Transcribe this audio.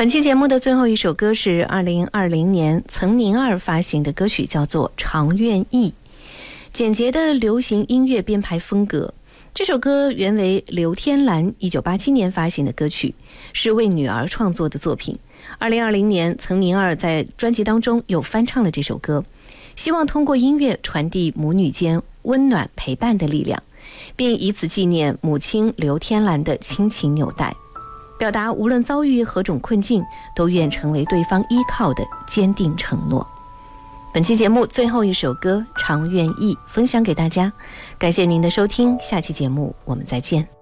本期节目的最后一首歌是2020年岑宁儿发行的歌曲，叫做《常愿意》。简洁的流行音乐编排风格，这首歌原为刘天兰1987年发行的歌曲，是为女儿创作的作品。2020年岑宁儿在专辑当中又翻唱了这首歌，希望通过音乐传递母女间温暖陪伴的力量，并以此纪念母亲刘天兰的亲情纽带，表达无论遭遇何种困境，都愿成为对方依靠的坚定承诺。本期节目最后一首歌《常愿意》分享给大家，感谢您的收听，下期节目我们再见。